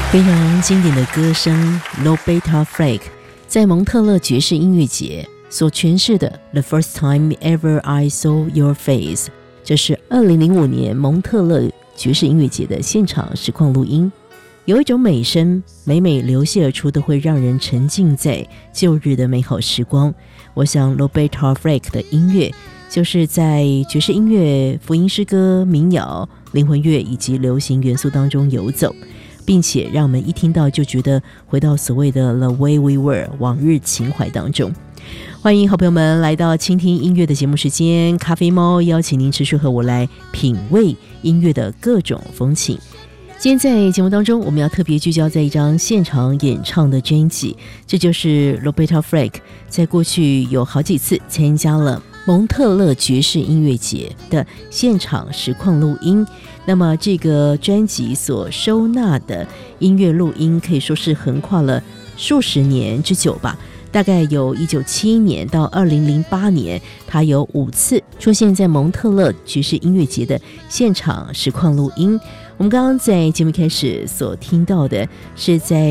非常经典的歌声 Roberta Flack 在蒙特勒爵士音乐节所诠释的 The First Time Ever I Saw Your Face， 这是2005年蒙特勒爵士音乐节的现场实况录音。有一种美声每每流泻而出，都会让人沉浸在旧日的美好时光。我想 Roberta Flack 的音乐就是在爵士音乐、福音诗歌、民谣、灵魂乐以及流行元素当中游走，并且让我们一听到就觉得回到所谓的 The Way We Were 往日情怀当中。欢迎好朋友们来到倾听音乐的节目时间，咖啡猫邀请您持续和我来品味音乐的各种风情。今天在节目当中，我们要特别聚焦在一张现场演唱的专辑，这就是 Roberta Flack 在过去有好几次参加了蒙特勒爵士音乐节的现场实况录音。那么这个专辑所收纳的音乐录音可以说是横跨了数十年之久吧，大概有1971年到2008年，它有5次出现在蒙特勒爵士音乐节的现场实况录音。我们刚刚在节目开始所听到的是在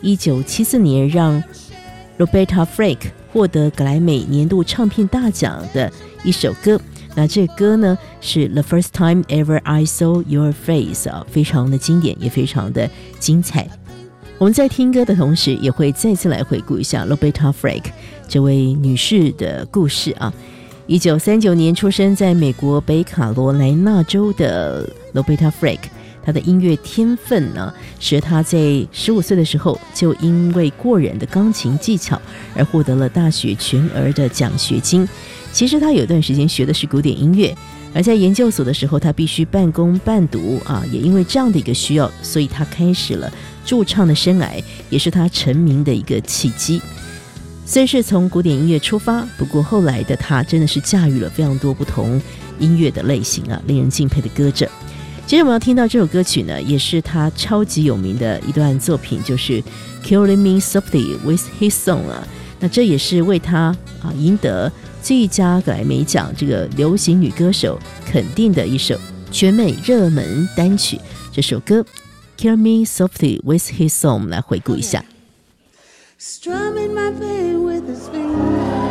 1974年让 Roberta Flack 获得格莱美年度唱片大奖的一首歌，那这歌呢是 The First Time Ever I Saw Your Face， 非常的经典，也非常的精彩。我们在听歌的同时也会再次来回顾一下 Roberta Flack 这位女士的故事啊。1939年出生在美国北卡罗来纳州的 Roberta Flack，他的音乐天分呢，使他在15岁的时候就因为过人的钢琴技巧而获得了大学全额的奖学金。其实他有段时间学的是古典音乐，而在研究所的时候他必须半工半读啊，也因为这样的一个需要，所以他开始了驻唱的生涯，也是他成名的一个契机。虽是从古典音乐出发，不过后来的他真的是驾驭了非常多不同音乐的类型啊，令人敬佩的歌者。接着我们要听到这首歌曲呢，也是他超级有名的一段作品，就是 Killing Me Softly with His Song 啊。那这也是为他赢得最佳格莱美奖这个流行女歌手肯定的一首全美热门单曲。这首歌 Killing Me Softly with His Song 我们来回顾一下。 Strumming my pain with his fingers